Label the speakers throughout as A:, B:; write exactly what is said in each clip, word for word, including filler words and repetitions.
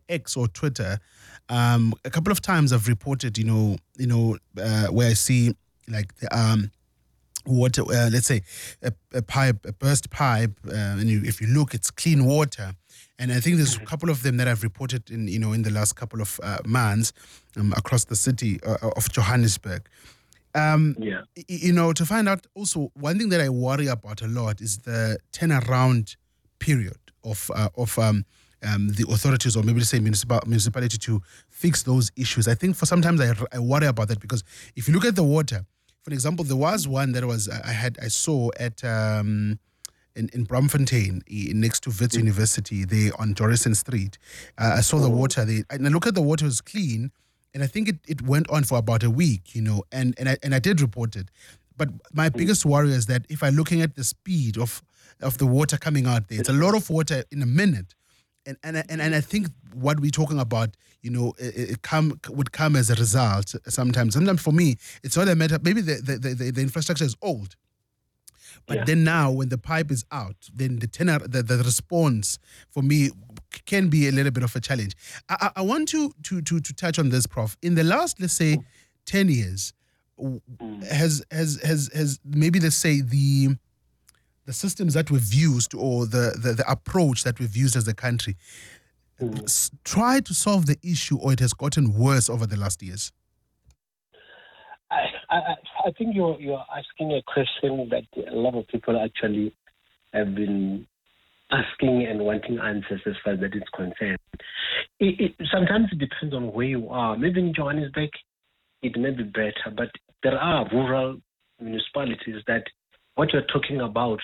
A: X or Twitter, um, a couple of times I've reported, you know, you know, uh, where I see like the um. water, uh, let's say a, a pipe, a burst pipe, uh, and you, if you look, it's clean water. And I think there's a couple of them that I've reported in, you know, in the last couple of uh, months um, across the city uh, of Johannesburg. Um,
B: yeah.
A: You know, to find out also, one thing that I worry about a lot is the turnaround period of uh, of um, um, the authorities, or maybe say municipal municipality, to fix those issues. I think for sometimes I, I worry about that, because if you look at the water, for example, there was one that was I had I saw at um, in in Braamfontein, next to Wits University, there on Dorison Street. Uh, I saw the water there, and I look at the water, was clean, and I think it, it went on for about a week, you know, and and I and I did report it. But my biggest worry is that if I'm looking at the speed of of the water coming out there, it's a lot of water in a minute. And and and, and I think what we're talking about, you know, it, it come would come as a result sometimes. Sometimes for me, it's not a matter. Maybe the the, the, the infrastructure is old, but
B: yeah.
A: then now when the pipe is out, then the tenor, the, the response for me can be a little bit of a challenge. I, I want to to to to touch on this, Prof. In the last, let's say, ten years, has has has has maybe let's say the the systems that we've used, or the, the, the approach that we've used as a country, mm. s- try to solve the issue, or it has gotten worse over the last years?
B: I, I, I think you're, you're asking a question that a lot of people actually have been asking and wanting answers as far as that is concerned. It, it, sometimes it depends on where you are. Maybe in Johannesburg, it may be better, but there are rural municipalities that what you're talking about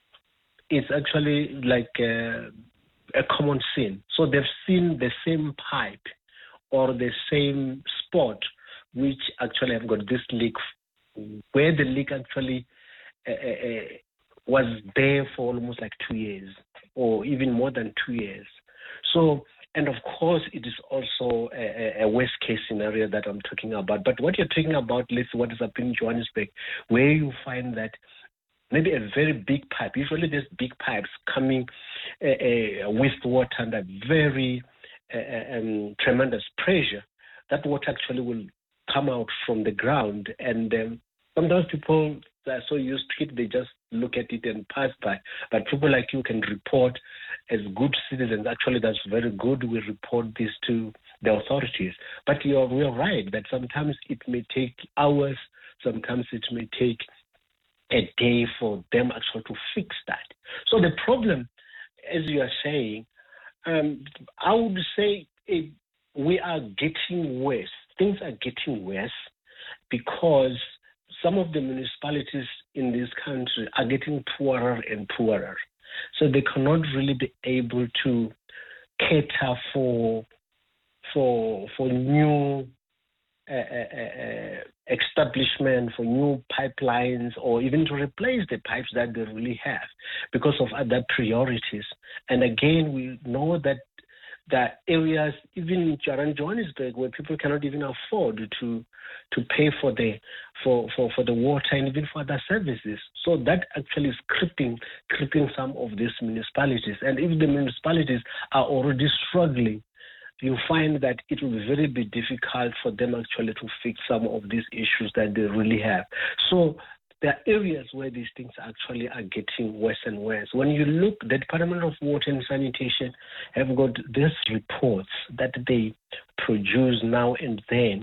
B: is actually like a, a common scene. So they've seen the same pipe or the same spot which actually have got this leak, where the leak actually uh, uh, was there for almost like two years or even more than two years. So, and of course, it is also a, a worst case scenario that I'm talking about. But what you're talking about, let's see what is happening in Johannesburg, where you find that maybe a very big pipe, usually there's big pipes coming uh, uh, with water under very uh, um, tremendous pressure. That water actually will come out from the ground, and um, sometimes people are so used to it, they just look at it and pass by. But people like you can report as good citizens. Actually, that's very good. We report this to the authorities. But you're, you're right that sometimes it may take hours, sometimes it may take a day for them actually to fix that. So the problem, as you are saying, um, I would say it, we are getting worse. Things are getting worse because some of the municipalities in this country are getting poorer and poorer. So they cannot really be able to cater for for for new Uh, uh, uh, establishment, for new pipelines, or even to replace the pipes that they really have because of other priorities. And again, we know that there are areas, even in Johannesburg, where people cannot even afford to to pay for the for, for, for the water and even for other services. So that actually is creeping creeping some of these municipalities. And if the municipalities are already struggling, you find that it will be very be difficult for them actually to fix some of these issues that they really have. So there are areas where these things actually are getting worse and worse. When you look, the Department of Water and Sanitation have got these reports that they produce now and then.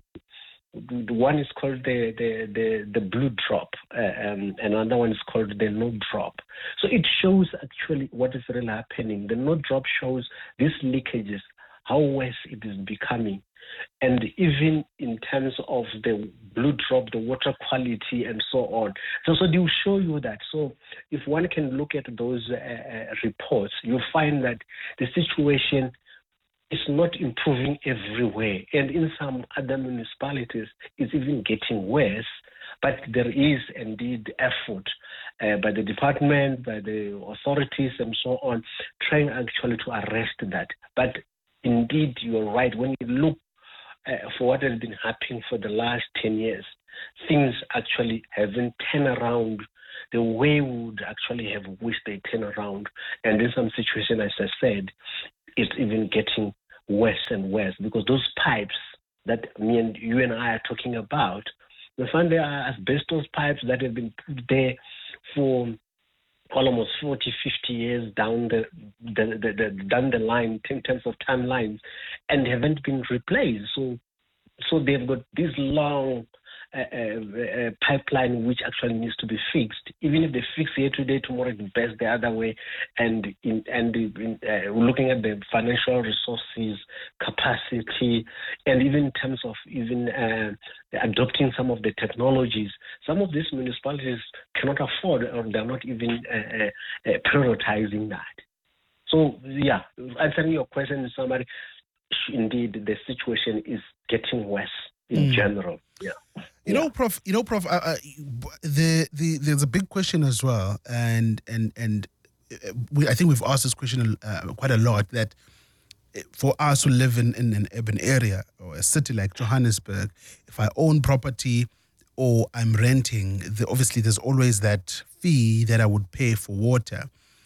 B: One is called the the, the, the blue drop, uh, um, another one is called the no drop. So it shows actually what is really happening. The no drop shows these leakages, how worse it is becoming. And even in terms of the blue drop, the water quality and so on. So, so they will show you that. So if one can look at those uh, reports, you'll find that the situation is not improving everywhere. And in some other municipalities, it's even getting worse. But there is indeed effort uh, by the department, by the authorities and so on, trying actually to arrest that. But indeed, you're right. When you look uh, for what has been happening for the last ten years, things actually haven't turned around the way we would actually have wished they turn around. And in some situations, as I said, it's even getting worse and worse, because those pipes that me and you and I are talking about, we find there are asbestos pipes that have been put there for almost forty, fifty years down the, the, the, the down the line in terms of timelines, and haven't been replaced. So, so they've got this long uh, uh, pipeline which actually needs to be fixed. Even if they fix it today, tomorrow it's best the other way. And in, and in, uh, looking at the financial resources, capacity, and even in terms of even uh, adopting some of the technologies, some of these municipalities cannot afford, or they're not even uh, uh, uh, prioritizing that. So, yeah, answering your question in summary, indeed, the situation is getting worse in mm. general. Yeah.
A: You
B: yeah.
A: know, Prof. You know, Prof. Uh, uh, the the there's a big question as well, and and and we, I think we've asked this question uh, quite a lot. That for us who live in, in an urban area or a city like Johannesburg, if I own property or I'm renting, the, obviously there's always that fee that I would pay for water.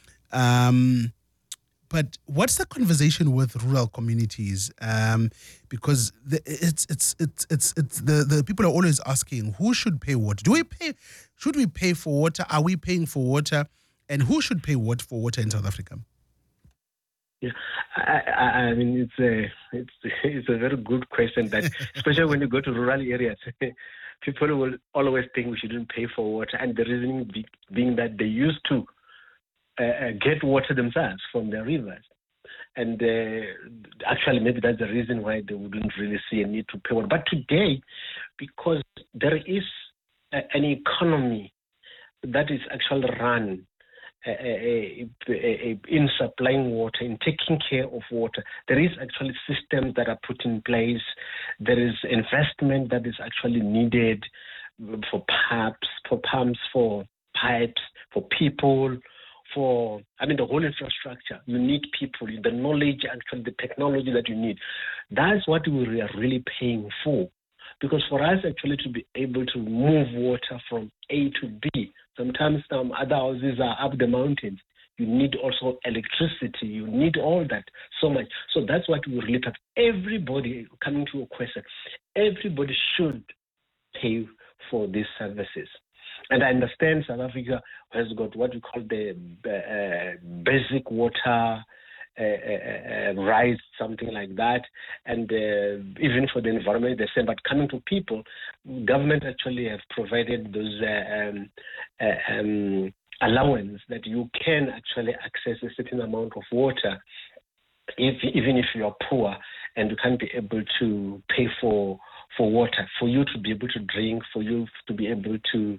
A: Um, But what's the conversation with rural communities? Um, because the, it's it's it's it's it's the, the people are always asking, who should pay water? Do we pay? Should we pay for water? Are we paying for water? And who should pay what for water in South Africa?
B: Yeah, I, I, I mean it's a it's it's a very good question. That especially when you go to rural areas, people will always think we shouldn't pay for water, and the reason be, being that they used to. Uh, get water themselves from their rivers. And uh, actually, maybe that's the reason why they wouldn't really see a need to pay water. But today, because there is uh, an economy that is actually run uh, uh, uh, in supplying water, in taking care of water, there is actually systems that are put in place. There is investment that is actually needed for pumps, for pumps, for pipes, for people, for, I mean, the whole infrastructure. You need people, the knowledge, actually the technology that you need. That's what we are really paying for. Because for us actually to be able to move water from A to B, sometimes some other houses are up the mountains. You need also electricity. You need all that so much. So that's what we really have. Everybody, coming to a question, everybody should pay for these services. And I understand South Africa has got what we call the uh, basic water uh, uh, uh, rights, something like that. And uh, even for the environment, the same. But coming to people, government actually have provided those uh, um, uh, um, allowance that you can actually access a certain amount of water, if, even if you are poor and you can't be able to pay for for water, for you to be able to drink, for you to be able to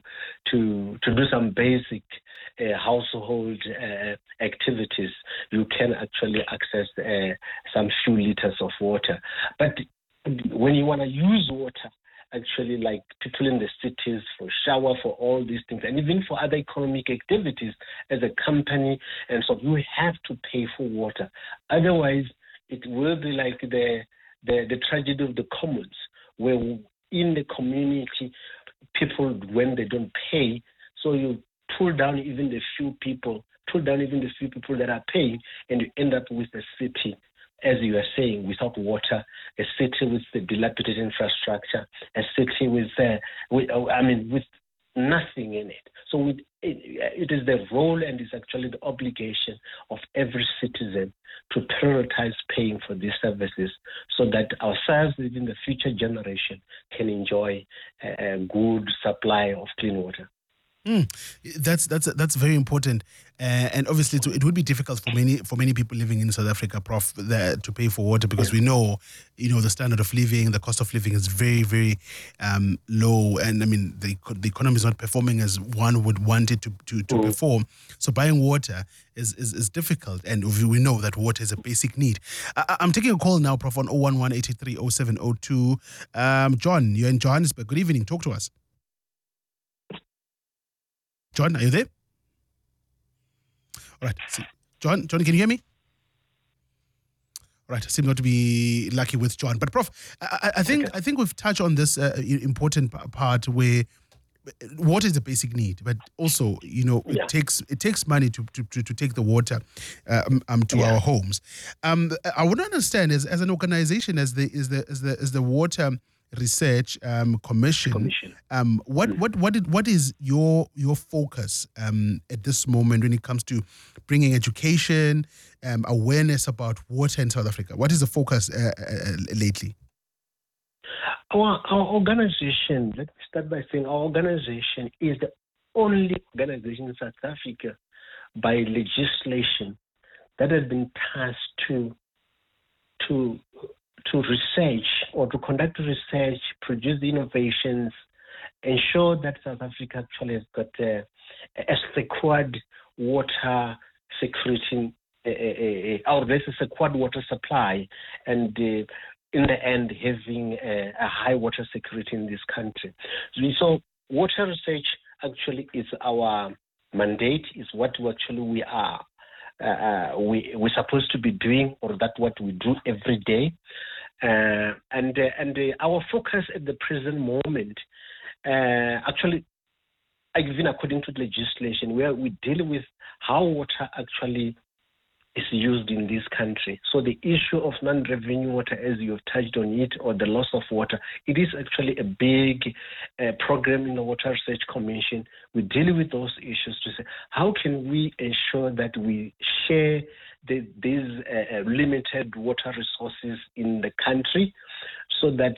B: to to do some basic uh, household uh, activities, you can actually access uh, some few liters of water. But when you want to use water, actually, like people in the cities for shower, for all these things, and even for other economic activities as a company, and so you have to pay for water. Otherwise, it will be like the the, the tragedy of the commons, where in the community, people, when they don't pay, so you pull down even the few people, pull down even the few people that are paying, and you end up with a city, as you are saying, without water, a city with the dilapidated infrastructure, a city with, uh, with I mean, with nothing in it. So with, it, it is the role and it's actually the obligation of every citizen to prioritize paying for these services so that ourselves, even the future generation, can enjoy a, a good supply of clean water.
A: Mm, that's that's that's very important, uh, and obviously it, it would be difficult for many for many people living in South Africa, Prof, the, to pay for water because we know, you know, the standard of living, the cost of living is very very um, low, and I mean the the economy is not performing as one would want it to to, to mm. perform. So buying water is, is is difficult, and we know that water is a basic need. I, I'm taking a call now, Prof, on oh one one, eight three oh seven oh two. Um, John, you're in Johannesburg. Good evening. Talk to us. John, are you there? All right. See. John, John, can you hear me? All right. Seem not to be lucky with John. But, Prof, I, I think okay. I think we've touched on this uh, important part where water is a basic need, but also, you know, it
B: Yeah.
A: takes it takes money to to, to, to take the water um, um to
B: Yeah.
A: our homes. Um, I want to understand as, as an organization, as the is the as the as the Water Research um, Commission,
B: Commission.
A: um, what
B: Mm.
A: what what did, what is your your focus um, at this moment when it comes to bringing education, um, awareness about water in South Africa? What is the focus uh, uh, lately?
B: Our, our organization, let me start by saying our organization is the only organization in South Africa by legislation that has been tasked to to to research or to conduct research, produce the innovations, ensure that South Africa actually has got a, a secured water security, uh, uh, or there's a secured water supply, and uh, in the end having a, a high water security in this country. So water research actually is our mandate, is what we actually we are. Uh, we, we're supposed to be doing, or that's what we do every day. Uh, and uh, and uh, our focus at the present moment, uh, actually, even according to legislation, where we deal with how water actually is used in this country. So the issue of non-revenue water, as you've touched on it, or the loss of water, it is actually a big uh, program in the Water Research Commission. We deal with those issues to say, how can we ensure that we share the, these uh, limited water resources in the country so that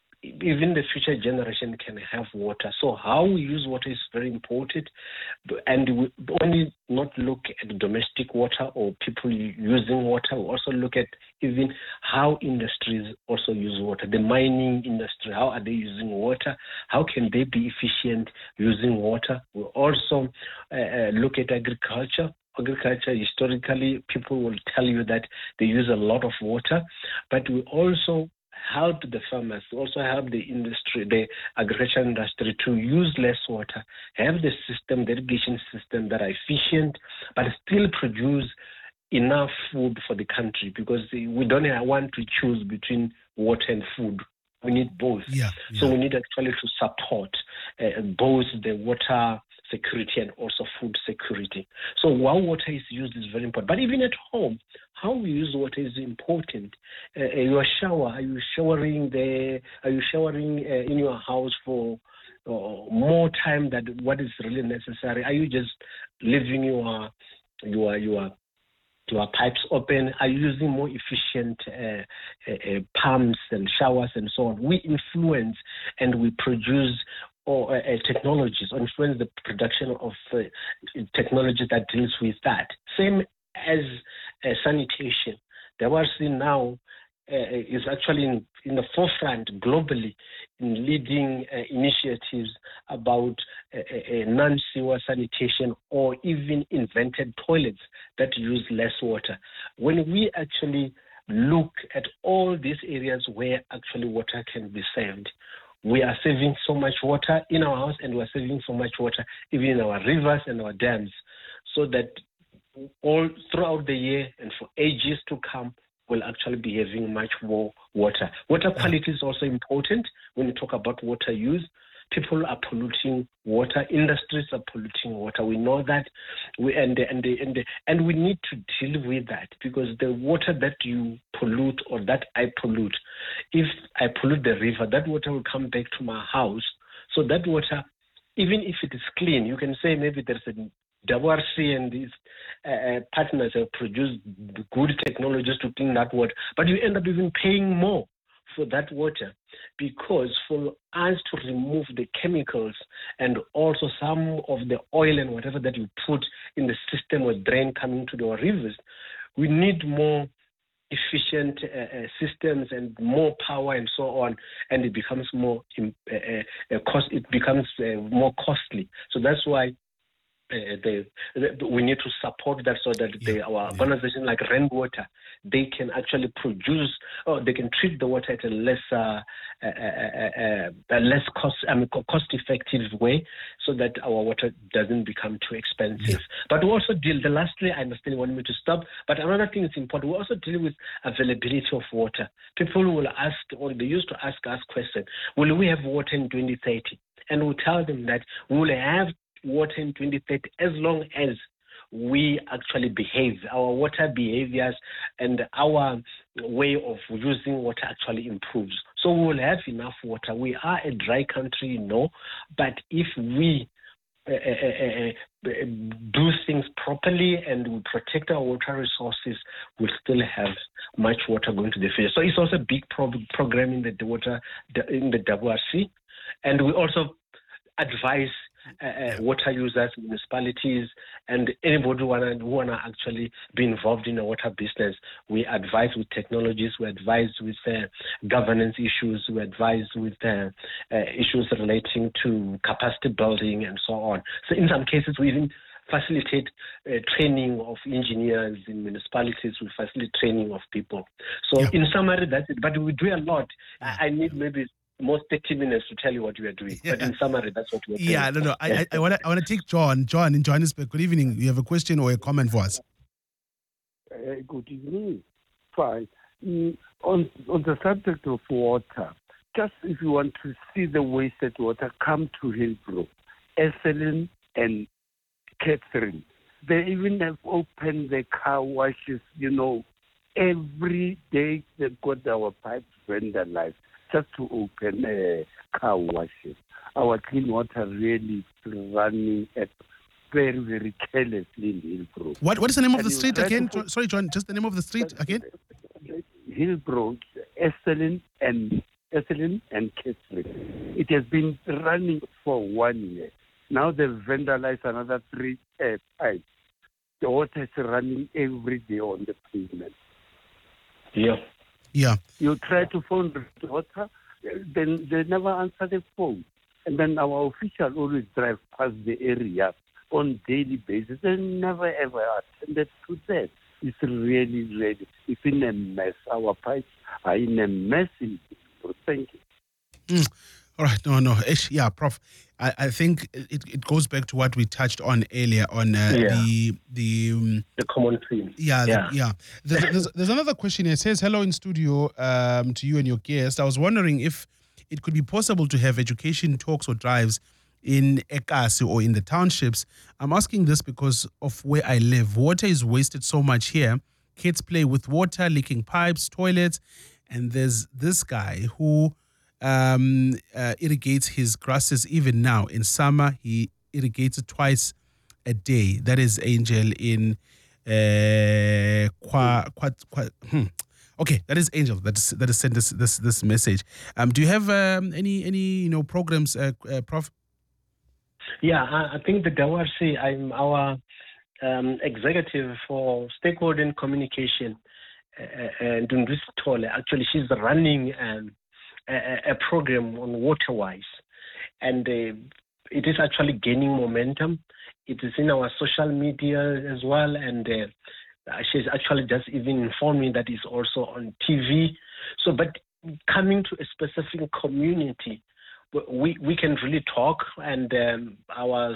B: even the future generation can have water. So how we use water is very important, and we only not look at domestic water or people using water. We also look at even how industries also use water. The mining industry, how are they using water? How can they be efficient using water? We also uh, look at agriculture. Agriculture, historically, people will tell you that they use a lot of water, but we also help the farmers, also help the industry, the agriculture industry to use less water, have the system, the irrigation system that are efficient, but still produce enough food for the country, because we don't want to choose between water and food. We need both.
A: Yeah, yeah.
B: So we need actually to support uh, both the water security and also food security. So how water is used is very important. But even at home, how we use water is important. Uh, your shower, are you showering there? Are you showering uh, in your house for uh, more time than what is really necessary? Are you just leaving your your your your pipes open? Are you using more efficient uh, uh, pumps and showers and so on? We influence and we produce or uh, technologies, or influence the production of uh, technology that deals with that. Same as uh, sanitation. The W R C now uh, is actually in, in the forefront globally in leading uh, initiatives about uh, uh, non-sewer sanitation, or even invented toilets that use less water. When we actually look at all these areas where actually water can be saved, we are saving so much water in our house, and we're saving so much water even in our rivers and our dams, so that all throughout the year and for ages to come, we'll actually be having much more water. Water quality is also important when you talk about water use. People are polluting water. Industries are polluting water. We know that, we and and and and we need to deal with that, because the water that you pollute or that I pollute, if I pollute the river, that water will come back to my house. So that water, even if it is clean, you can say maybe there's a W R C and these uh, partners have produced good technologies to clean that water, but you end up even paying more for that water, because for us to remove the chemicals and also some of the oil and whatever that you put in the system or drain coming to our rivers, we need more efficient uh, uh, systems and more power and so on, and it becomes more uh, uh, cost. It becomes uh, more costly. So that's why. Uh, they, they, we need to support that, so that
A: Yeah,
B: they, our
A: yeah.
B: organization like Rainwater, they can actually produce, or they can treat the water at a less, uh, uh, uh, uh, a less cost, I mean, cost-effective way, so that our water doesn't become too expensive.
A: Yeah.
B: But we also deal. The lastly, I understand you want me to stop, but another thing is important. We also deal with availability of water. People will ask, or they used to ask us question: will we have water in twenty thirty? and we tell them that we will have water in twenty thirty as long as we actually behave, our water behaviors and our way of using water actually improves. So we will have enough water. We are a dry country, no, but if we uh, uh, uh, do things properly and we protect our water resources, we'll still have much water going to the future. So it's also a big pro- program in the water in the W R C, and we also advise Uh, uh, water users, municipalities, and anybody who wanna, who wanna actually be involved in the water business. We advise with technologies, we advise with uh, governance issues, we advise with uh, uh, issues relating to capacity building and so on. So in some cases, we even facilitate uh, training of engineers in municipalities, we facilitate training of people. So yeah. In summary, that's it. But we do a lot. I, I need maybe most thirty minutes to tell you what we are doing. Yeah. But in summary, that's what we are doing.
A: Yeah, no, no. I, I want to I want to take John. John in Johannesburg. Good evening. You have a question or a comment for us?
C: Uh, good evening. Fine. Mm, on, on the subject of water, just if you want to see the wasted water, come to Hillbrow, Esalen and Catherine. They even have opened the car washes, you know, every day they've got our pipes vandalized. Just to open uh, car washes. Our clean water really is running at very, very carelessly in Hillbrow.
A: What What is the name of and the street again? Put, Sorry, John, just the name of the street again?
C: Hillbrow, Esalen and Esalen and Catherine. It has been running for one year. Now they've vandalized another three uh, pipes. The water is running every day on the pavement.
B: Yeah.
A: Yeah.
C: You try to phone the water, then they never answer the phone. And then our officials always drive past the area on daily basis. They never ever attended to that. It's really, really, it's in a mess. Our pipes are in a mess. Thank you.
A: Mm. All right. No, no. Yeah, Prof. I, I think it, it goes back to what we touched on earlier on uh,
B: yeah.
A: the the um,
B: the common theme.
A: Yeah,
B: yeah.
A: The, yeah. There's, there's, there's another question here. It says, "Hello in studio um, to you and your guest. I was wondering if it could be possible to have education talks or drives in Ekasi or in the townships. I'm asking this because of where I live. Water is wasted so much here. Kids play with water, leaking pipes, toilets, and there's this guy who." Um, uh, irrigates his grasses even now. In summer, he irrigates it twice a day. That is Angel in uh, qua, qua, qua, hmm. Okay, that is Angel that is that has sent this this this message. Um, do you have um, any any you know programs, uh, uh, Prof?
B: Yeah, I, I think the W R C. I'm our um, executive for stakeholder and communication, uh, and Ndundwisi Tole. Actually, she's running. Um, A, a program on water-wise, and uh, it is actually gaining momentum. It is in our social media as well, and uh, she's actually just even informed me that it's also on T V. So, but coming to a specific community, we we can really talk, and um, our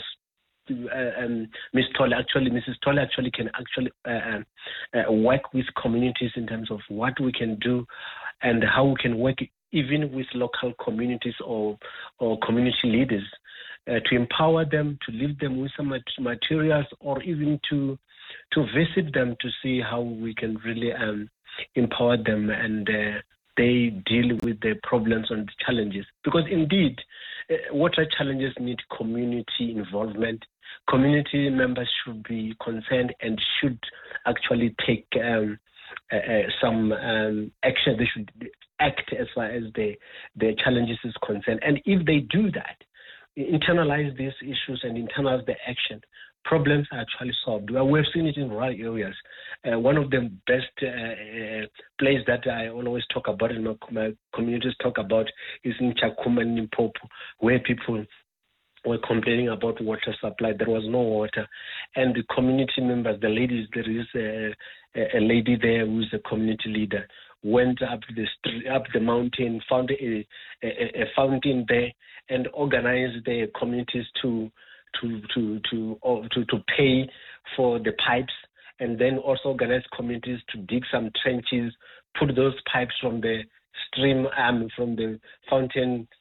B: uh, um, Miss Tolle actually, Missus Tolle actually can actually uh, uh, work with communities in terms of what we can do and how we can work even with local communities or or community leaders, uh, to empower them, to leave them with some materials, or even to to visit them to see how we can really um, empower them and uh, they deal with the problems and the challenges. Because indeed, uh, water challenges need community involvement. Community members should be concerned and should actually take um, uh, uh, some um, action. They should act as far as the, the challenges is concerned. And if they do that, internalize these issues and internalize the action, problems are actually solved. Well, we've seen it in rural areas. Uh, one of the best uh, uh, places that I always talk about and my, my communities talk about is in Chakuma and Limpopo, where people were complaining about water supply. There was no water. And the community members, the ladies, there is a, a lady there who's a community leader, went up the street, up the mountain, found a, a, a fountain there, and organized the communities to to to to to to pay for the pipes, and then also organize communities to dig some trenches, put those pipes from the stream um from the fountain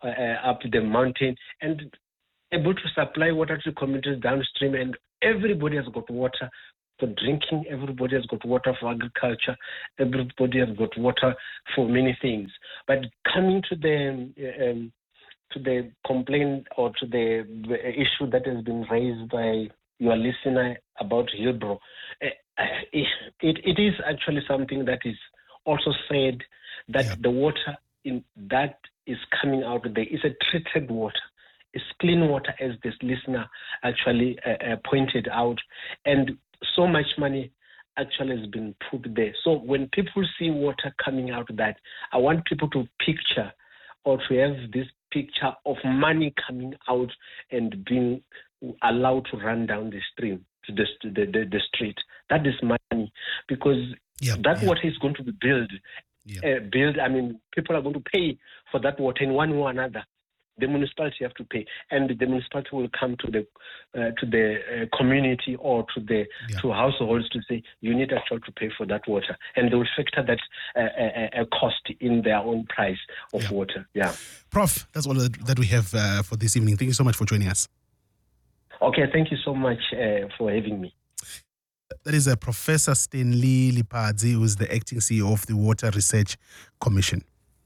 B: uh, up the mountain and able to supply water to communities downstream, and everybody has got water for drinking, everybody has got water for agriculture, everybody has got water for many things. But coming to the um, to the complaint or to the issue that has been raised by your listener about Hillbrow, it, it, it is actually something that is also said that yeah. the water in that is coming out there is a treated water. It's clean water, as this listener actually uh, uh, pointed out, and so much money actually has been put there. So when people see water coming out of that, I want people to picture or to have this picture of money coming out and being allowed to run down the stream to the the, the, the street. That is money, because
A: yeah,
B: that
A: yeah.
B: water is going to be built.
A: Yeah.
B: Uh, build. I mean, people are going to pay for that water in one way or another. The municipality have to pay, and the municipality will come to the uh, to the uh, community or to the
A: yeah.
B: to households to say you need actually to pay for that water, and they will factor that uh, uh, uh, cost in their own price of
A: yeah.
B: water. Yeah,
A: Prof, that's all that we have uh, for this evening. Thank you so much for joining us.
B: Okay, thank you so much uh, for having me.
A: That is uh, Professor Stanley Lipadzi, who is the acting C E O of the Water Research Commission.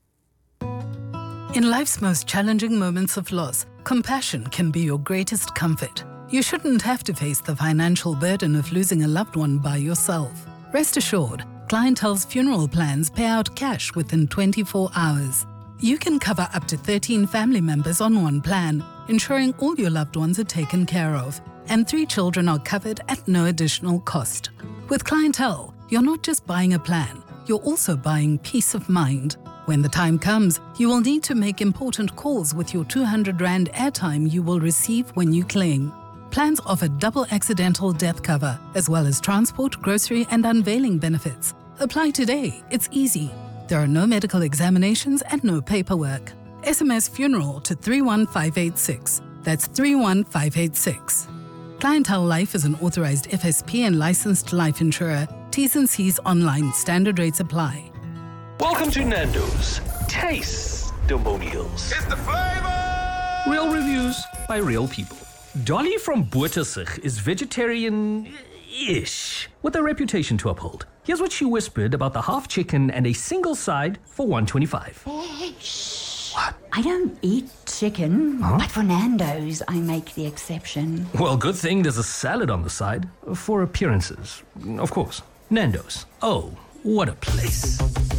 D: In life's most challenging moments of loss, compassion can be your greatest comfort. You shouldn't have to face the financial burden of losing a loved one by yourself. Rest assured, Clientele's funeral plans pay out cash within twenty-four hours. You can cover up to thirteen family members on one plan, ensuring all your loved ones are taken care of, and three children are covered at no additional cost. With Clientele, you're not just buying a plan, you're also buying peace of mind. When the time comes, you will need to make important calls with your two hundred rand airtime you will receive when you claim. Plans offer double accidental death cover, as well as transport, grocery and unveiling benefits. Apply today, it's easy. There are no medical examinations and no paperwork. S M S funeral to three one five eight six. That's three one five eight six. Clientele Life is an authorized F S P and licensed life insurer. T's and C's online. Standard rates apply.
E: Welcome to Nando's Taste-Demonials.
F: It's the flavor!
E: Real reviews by real people. Dolly from Boertesig is vegetarian-ish, with a reputation to uphold. Here's what she whispered about the half chicken and a single side for one twenty-five.
G: Hey, shh.
E: What?
G: I don't eat chicken,
E: huh?
G: but for Nando's, I make the exception.
E: Well, good thing there's a salad on the side, for appearances. Of course. Nando's. Oh, what a place.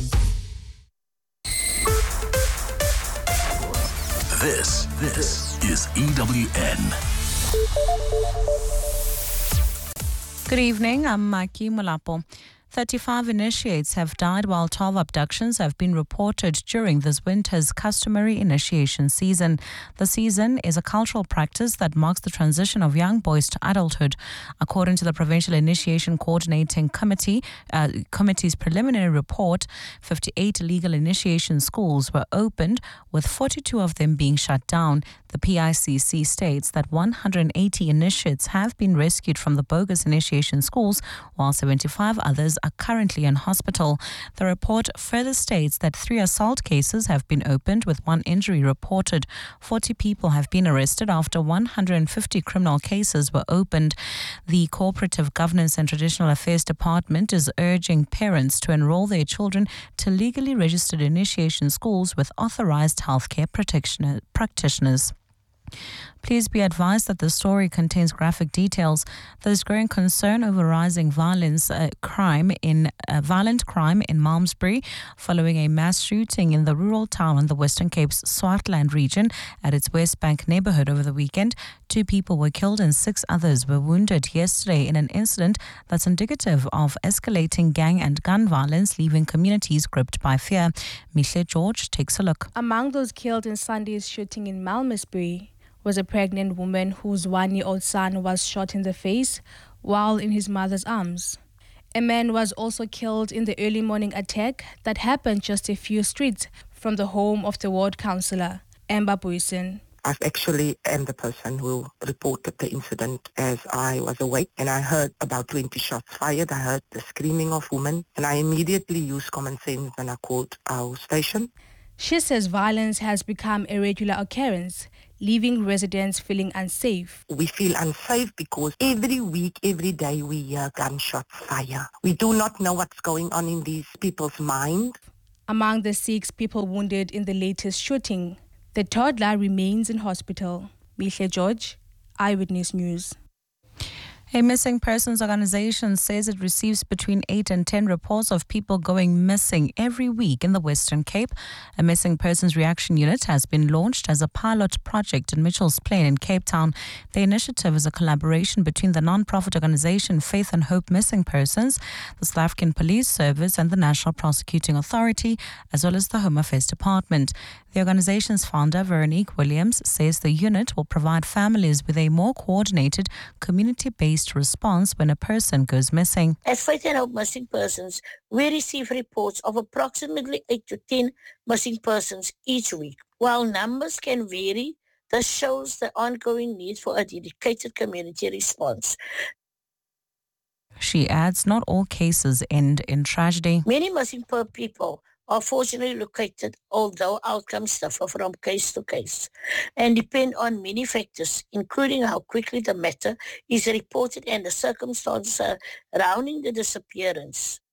F: This, this is E W N.
H: Good evening, I'm Maki Mulapo. thirty-five initiates have died while twelve abductions have been reported during this winter's customary initiation season. The season is a cultural practice that marks the transition of young boys to adulthood. According to the Provincial Initiation Coordinating Committee, uh, Committee's preliminary report, fifty-eight legal initiation schools were opened, with forty-two of them being shut down. The P I C C states that one hundred eighty initiates have been rescued from the bogus initiation schools, while seventy-five others are currently in hospital. The report further states that three assault cases have been opened with one injury reported. forty people have been arrested after one hundred fifty criminal cases were opened. The Cooperative Governance and Traditional Affairs Department is urging parents to enroll their children to legally registered initiation schools with authorized healthcare practitioners. Please be advised that the story contains graphic details. There is growing concern over rising violence, uh, crime in uh, violent crime in Malmesbury following a mass shooting in the rural town in the Western Cape's Swartland region at its West Bank neighborhood over the weekend. Two people were killed and six others were wounded yesterday in an incident that's indicative of escalating gang and gun violence, leaving communities gripped by fear. Mihle George takes a look.
I: Among those killed in Sunday's shooting in Malmesbury was a pregnant woman whose one-year-old son was shot in the face while in his mother's arms. A man was also killed in the early morning attack that happened just a few streets from the home of the ward councillor, Amber Boyson.
J: I actually am the person who reported the incident as I was awake, and I heard about twenty shots fired. I heard the screaming of women, and I immediately used common sense and I called our station.
I: She says violence has become a regular occurrence, leaving residents feeling unsafe.
J: We feel unsafe because every week, every day we hear gunshots fire. We do not know what's going on in these people's mind.
I: Among the six people wounded in the latest shooting, the toddler remains in hospital. Mihle George, Eyewitness News.
H: A missing persons organization says it receives between eight and ten reports of people going missing every week in the Western Cape. A missing persons reaction unit has been launched as a pilot project in Mitchell's Plain in Cape Town. The initiative is a collaboration between the non-profit organization Faith and Hope Missing Persons, the South African Police Service and the National Prosecuting Authority, as well as the Home Affairs Department. The organization's founder, Veronique Williams, says the unit will provide families with a more coordinated, community-based response when a person goes missing.
K: At Faith and Hope Missing Persons, we receive reports of approximately eight to ten missing persons each week. While numbers can vary, this shows the ongoing need for a dedicated community response.
H: She adds, not all cases end in tragedy.
K: Many missing people are fortunately located, although outcomes differ from case to case and depend on many factors, including how quickly the matter is reported and the circumstances surrounding the disappearance.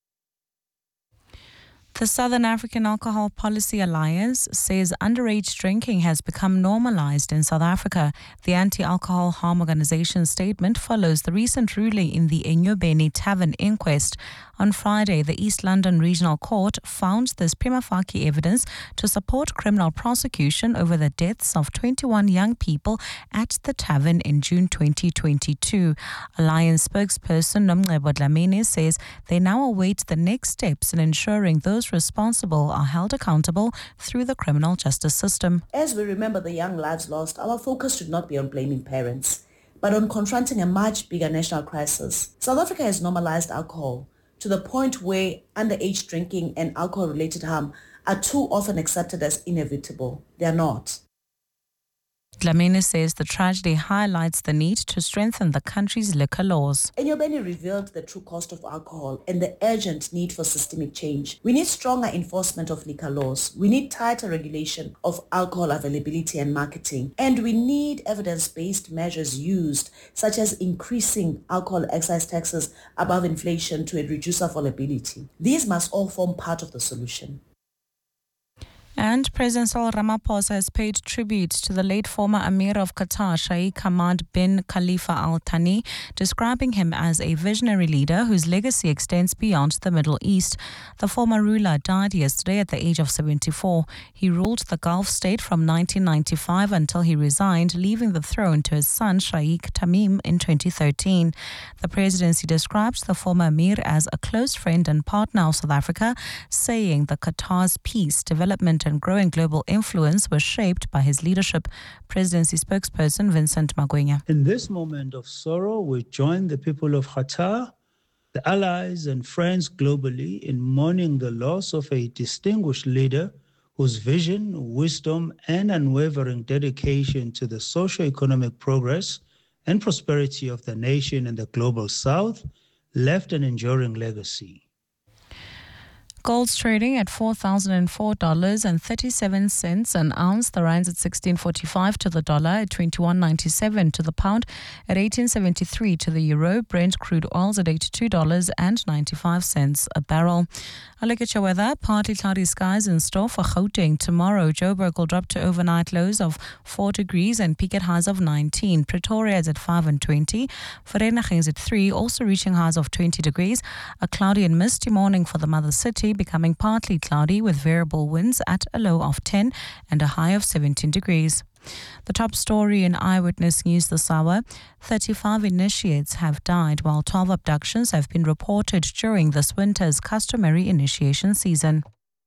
H: The Southern African Alcohol Policy Alliance says underage drinking has become normalized in South Africa. The Anti-Alcohol Harm Organization's statement follows the recent ruling in the Enyobeni Tavern inquest. On Friday, the East London Regional Court found this prima facie evidence to support criminal prosecution over the deaths of twenty-one young people at the tavern in June twenty twenty-two. Alliance spokesperson Nomcebo Dlamini says they now await the next steps in ensuring those responsible are held accountable through the criminal justice system.
L: As we remember the young lives lost, our focus should not be on blaming parents, but on confronting a much bigger national crisis. South Africa has normalized alcohol to the point where underage drinking and alcohol-related harm are too often accepted as inevitable. They are not.
H: Dlamini says the tragedy highlights the need to strengthen the country's liquor laws.
L: Enyobeni revealed the true cost of alcohol and the urgent need for systemic change. We need stronger enforcement of liquor laws. We need tighter regulation of alcohol availability and marketing. And we need evidence-based measures used, such as increasing alcohol excise taxes above inflation to reduce affordability. These must all form part of the solution.
H: And President Cyril Ramaphosa has paid tribute to the late former Emir of Qatar, Sheikh Hamad bin Khalifa Al Thani, describing him as a visionary leader whose legacy extends beyond the Middle East. The former ruler died yesterday at the age of seventy-four. He ruled the Gulf state from nineteen ninety-five until he resigned, leaving the throne to his son Sheikh Tamim in twenty thirteen. The presidency describes the former Emir as a close friend and partner of South Africa, saying that Qatar's peace, development and growing global influence were shaped by his leadership. Presidency spokesperson Vincent Magwenya.
M: In this moment of sorrow, we join the people of Qatar, the allies and friends globally in mourning the loss of a distinguished leader whose vision, wisdom and unwavering dedication to the socio-economic progress and prosperity of the nation and the global south left an enduring legacy.
H: Gold's trading at four thousand four dollars and thirty-seven cents an ounce. The rand's at sixteen forty-five to the dollar, at twenty-one ninety-seven to the pound, at eighteen seventy-three to the euro. Brent crude oil's at eighty-two dollars and ninety-five cents a barrel. A look at your weather. Partly cloudy skies in store for Gauteng tomorrow. Joburg will drop to overnight lows of four degrees and peak at highs of nineteen. Pretoria is at five and twenty. Vereeniging is at three, also reaching highs of twenty degrees. A cloudy and misty morning for the mother city, becoming partly cloudy with variable winds at a low of ten and a high of seventeen degrees. The top story in Eyewitness News this hour: thirty-five initiates have died while twelve abductions have been reported during this winter's customary initiation season.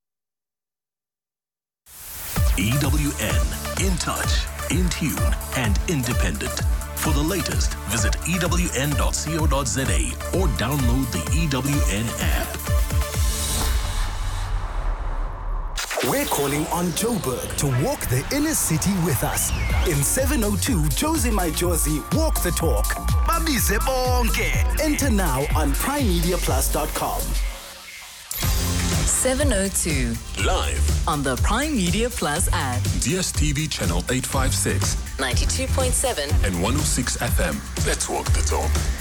F: E W N, in touch, in tune and independent. For the latest, visit E W N dot co dot za or download the E W N app.
N: We're calling on Joburg to walk the inner city with us. In seven oh two, Josie My Josie, walk the talk. Babize bonke. Enter now on prime media plus dot com.
O: seven oh two.
F: Live
O: on the Prime Media Plus app.
F: D S T V channel eight fifty-six,
O: ninety-two point seven
F: and one oh six F M. Let's walk the talk.